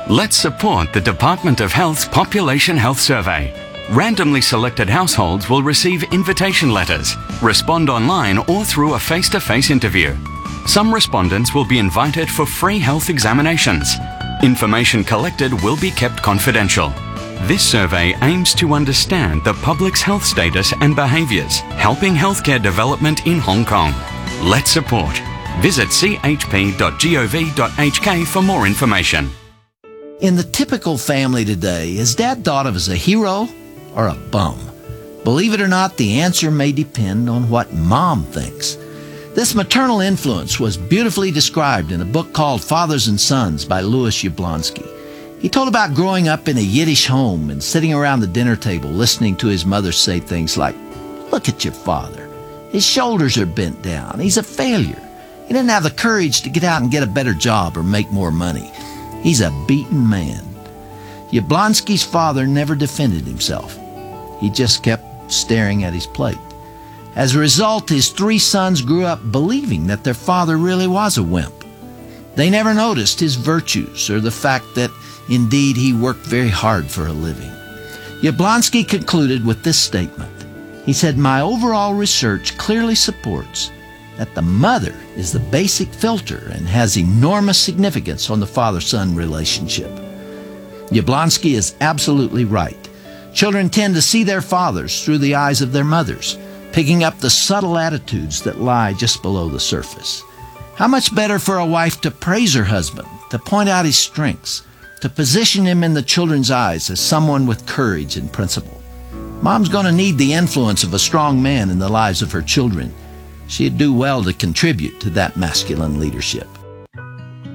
Let's support the Department of Health's Population Health Survey. Randomly selected households will receive invitation letters, respond online or through a face-to-face interview. Some respondents will be invited for free health examinations. Information collected will be kept confidential. This survey aims to understand the public's health status and behaviours, helping healthcare development in Hong Kong. Let's support. Visit chp.gov.hk for more information. In the typical family today, is Dad thought of as a hero or a bum? Believe it or not, the answer may depend on what Mom thinks. This maternal influence was beautifully described in a book called Fathers and Sons by Louis Jablonski. He told about growing up in a Yiddish home and sitting around the dinner table listening to his mother say things like, "Look at your father. His shoulders are bent down. He's a failure. He didn't have the courage to get out and get a better job or make more money. He's a beaten man." Jablonski's father never defended himself. He just kept staring at his plate. As a result, his 3 sons grew up believing that their father really was a wimp. They never noticed his virtues or the fact that, indeed, he worked very hard for a living. Jablonski concluded with this statement. He said, "My overall research clearly supports that the mother is the basic filter and has enormous significance on the father-son relationship." Jablonski is absolutely right. Children tend to see their fathers through the eyes of their mothers, picking up the subtle attitudes that lie just below the surface. How much better for a wife to praise her husband, to point out his strengths, to position him in the children's eyes as someone with courage and principle. Mom's going to need the influence of a strong man in the lives of her children. She'd do well to contribute to that masculine leadership.